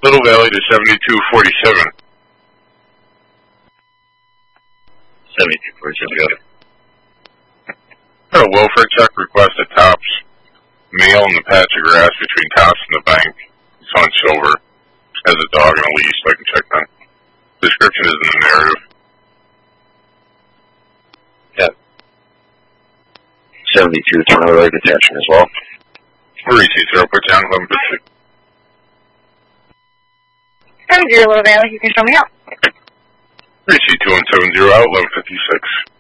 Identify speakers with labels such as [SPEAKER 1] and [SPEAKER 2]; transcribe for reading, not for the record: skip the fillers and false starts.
[SPEAKER 1] Little Valley to 7247.
[SPEAKER 2] 7247, go.
[SPEAKER 1] Got a welfare check request at Tops. Male in the patch of grass between Tops and the bank. He's hunched over. Has a dog and a leash, so I can check that. Description is in the narrative.
[SPEAKER 2] Yep. 72, tornado detention as well.
[SPEAKER 1] Receipt 0, put down 1156.
[SPEAKER 3] 70 Little Valley, you can show me out.
[SPEAKER 1] Receipt 2170 out 1156.